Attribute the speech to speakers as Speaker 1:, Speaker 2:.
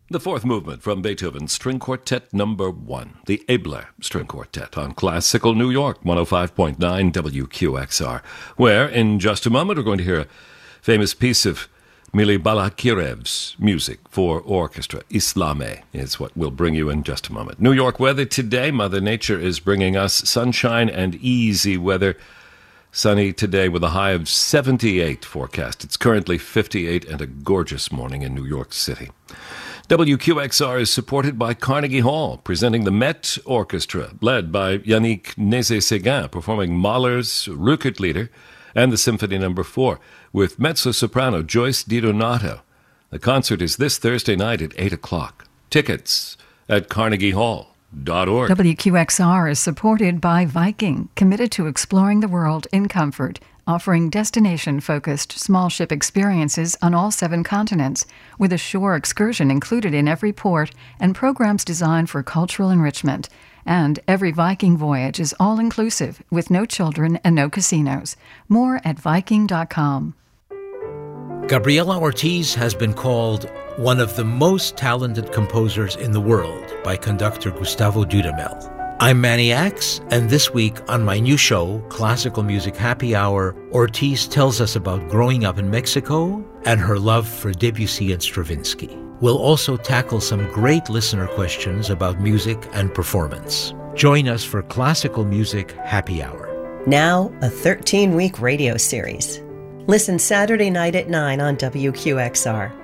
Speaker 1: The fourth movement from Beethoven's String Quartet Number 1, the Abler String Quartet on Classical New York, 105.9 WQXR, where in just a moment we're going to hear a famous piece of Mili Balakirev's music for orchestra. Islame is what we'll bring you in just a moment. New York weather today. Mother Nature is bringing us sunshine and easy weather. Sunny today with a high of 78 forecast. It's currently 58 and a gorgeous morning in New York City. WQXR is supported by Carnegie Hall, presenting the Met Orchestra, led by Yannick Nézet-Séguin, performing Mahler's Rückert-Lieder and the Symphony No. 4, with mezzo-soprano Joyce DiDonato. The concert is this Thursday night at 8 o'clock. Tickets at carnegiehall.org.
Speaker 2: WQXR is supported by Viking, committed to exploring the world in comfort, offering destination-focused small ship experiences on all 7 continents, with a shore excursion included in every port and programs designed for cultural enrichment. And every Viking voyage is all-inclusive, with no children and no casinos. More at Viking.com.
Speaker 3: Gabriela Ortiz has been called one of the most talented composers in the world by conductor Gustavo Dudamel. I'm Manny Axe, and this week on my new show, Classical Music Happy Hour, Ortiz tells us about growing up in Mexico and her love for Debussy and Stravinsky. We'll also tackle some great listener questions about music and performance. Join us for Classical Music Happy Hour.
Speaker 4: Now, a 13-week radio series. Listen Saturday night at 9 on WQXR.